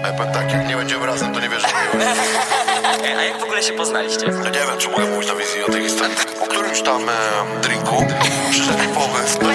A ja powiem tak, jak nie będziemy razem, to nie wierzę w miłość. A jak w ogóle się poznaliście? Ja nie wiem, czy mogę mówić na wizji o tej historii. Po którymś tam drinku przyszedł pomysł.